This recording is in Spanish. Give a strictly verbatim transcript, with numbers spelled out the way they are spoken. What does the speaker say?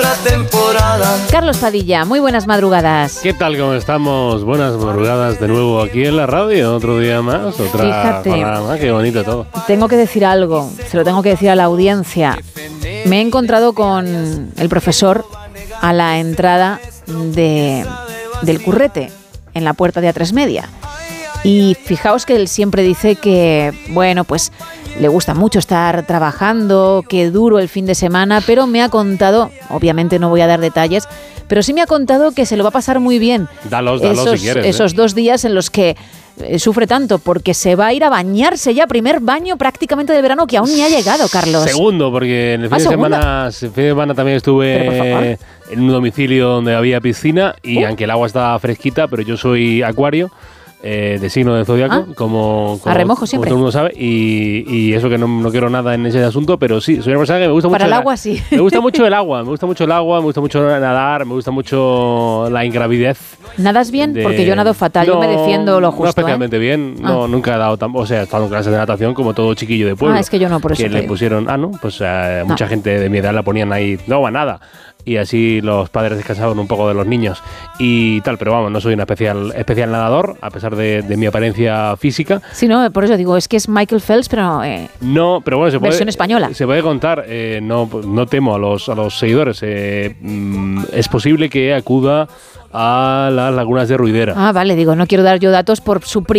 la temporada. Carlos Padilla, muy buenas madrugadas. ¿Qué tal? ¿Cómo estamos? Buenas madrugadas de nuevo aquí en la radio. Otro día más, otra Fíjate, programa. Qué bonito todo. Tengo que decir algo, se lo tengo que decir a la audiencia. Me he encontrado con el profesor a la entrada de, del Currete, en la puerta de A tres Media. Y fijaos que él siempre dice que, bueno, pues le gusta mucho estar trabajando, que duro el fin de semana, pero me ha contado, obviamente no voy a dar detalles, pero sí me ha contado que se lo va a pasar muy bien. Dalos, dalos esos, si quieres. Esos ¿eh? dos días en los que eh, sufre tanto, porque se va a ir a bañarse ya, primer baño prácticamente de verano que aún ni ha llegado, Carlos. Segundo, porque en el fin, ¿Ah, de, segundo? semana, el fin de semana también estuve en un domicilio donde había piscina y uh. aunque el agua estaba fresquita, pero yo soy acuario. Eh, de signo de zodiaco, ah, como, como, a remojo como siempre. todo el mundo sabe, y, y eso que no, no quiero nada en ese asunto, pero sí, soy una persona que me gusta Para mucho el la, agua sí. me gusta mucho el agua, me gusta mucho el agua, me gusta mucho nadar, me gusta mucho la ingravidez. ¿Nadas bien? De... Porque yo nado fatal, no, yo me defiendo lo justo. No especialmente ¿eh? bien, ah. no, nunca he dado, tam- o sea, he estado en clases de natación como todo chiquillo de pueblo. Ah, es que yo no, por eso que te le digo. pusieron, ah, no, pues eh, mucha no. gente de mi edad la ponían ahí, no va nada. Y así los padres descansaban un poco de los niños y tal, pero vamos, no soy un especial especial nadador, a pesar de, de mi apariencia física. Sí, no, por eso digo, es que es Michael Phelps, pero eh, no, pero bueno, se puede, versión española. Se puede contar, eh, no, no temo a los, a los seguidores, eh, mm, es posible que acuda a las lagunas de Ruidera. Ah, vale, digo, no quiero dar yo datos por su